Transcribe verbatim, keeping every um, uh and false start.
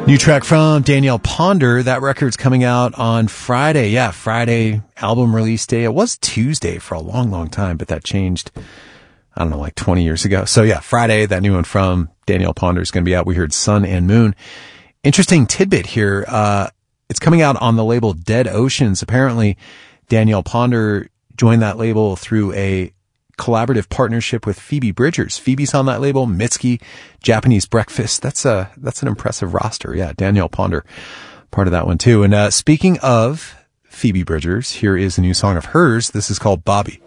New track from Danielle Ponder. That record's coming out on Friday. Yeah, Friday album release day. It was Tuesday for a long, long time, but that changed, I don't know, like twenty years ago. So yeah, Friday, that new one from Danielle Ponder is going to be out. We heard Sun and Moon. Interesting tidbit here. Uh, it's coming out on the label Dead Oceans. Apparently, Danielle Ponder joined that label through a collaborative partnership with Phoebe Bridgers. Phoebe's on that label, Mitski, Japanese Breakfast. That's a, that's an impressive roster. Yeah, Danielle Ponder, part of that one too. And, uh, speaking of Phoebe Bridgers, here is a new song of hers. This is called Bobby.